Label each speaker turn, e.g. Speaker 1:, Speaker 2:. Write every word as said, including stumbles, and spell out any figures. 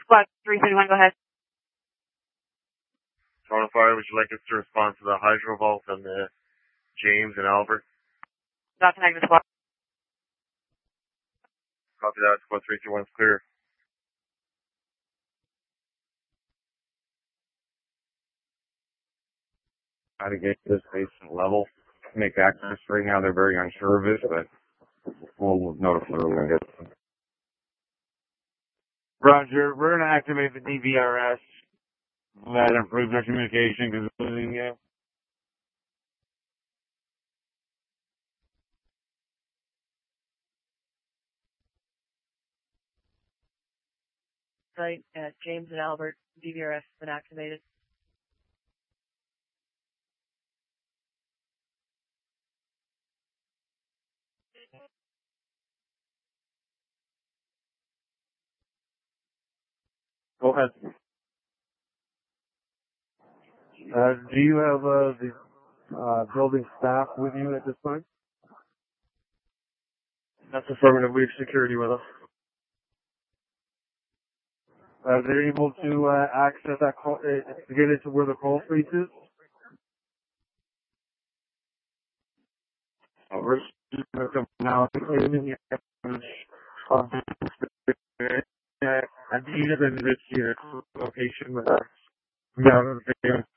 Speaker 1: Squad three thirty-one, go ahead.
Speaker 2: Toronto Fire, would you like us to respond to the hydro vault on the James and Albert?
Speaker 1: Doctor Negative Squad.
Speaker 2: Copy that. Squad three two one is clear.
Speaker 3: How to get to this patient level, make access. Right now they're very unsure of this, but we'll notify them when we get them.
Speaker 4: Roger, we're going to activate the D V R S. That improves our communication because we're losing you.
Speaker 1: Site at James and Albert, D V R S has been activated.
Speaker 4: Go ahead.
Speaker 5: Uh, do you have uh, the uh, building staff with you at this time?
Speaker 2: That's affirmative. We have security with us.
Speaker 5: Are they able to uh, access that call, uh, to get into where the call space is?
Speaker 4: Uh, we're now in the I need to enrich your location with us. Yeah,